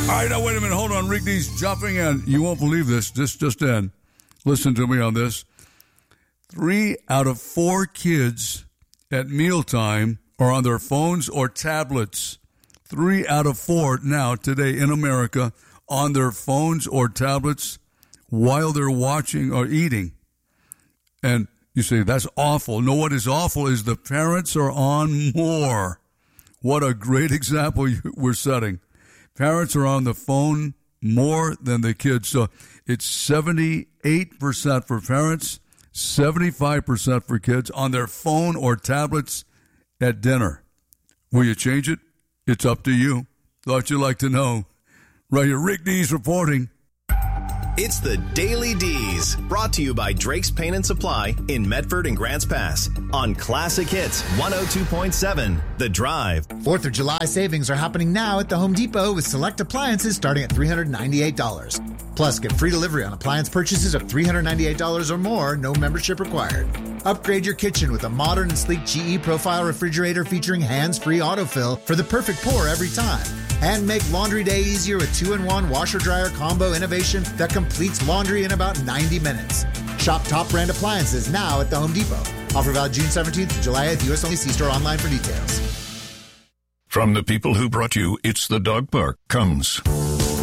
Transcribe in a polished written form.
All right, now wait a minute. Hold on. Rick D's jumping in. You won't believe this. This just in. Listen to me on this. 3 out of 4 kids at mealtime are on their phones or tablets. 3 out of 4 now today in America on their phones or tablets while they're watching or eating. And you say, that's awful. No, what is awful is the parents are on more. What a great example we're setting. Parents are on the phone more than the kids. So it's 78% for parents, 75% for kids on their phone or tablets at dinner. Will you change it? It's up to you. Thought you'd like to know. Right here, Rick D's reporting. It's the Daily D's, brought to you by Drake's Paint and Supply in Medford and Grants Pass on Classic Hits 102.7 The Drive. 4th of July savings are happening now at the Home Depot with select appliances starting at $398. Plus, get free delivery on appliance purchases of $398 or more, no membership required. Upgrade your kitchen with a modern and sleek GE Profile refrigerator featuring hands-free autofill for the perfect pour every time. And make laundry day easier with 2-in-1 washer-dryer combo innovation that completes laundry in about 90 minutes. Shop top brand appliances now at the Home Depot. Offer valid June 17th to July 8th. U.S. only. See store online for details. From the people who brought you It's the Dog Park comes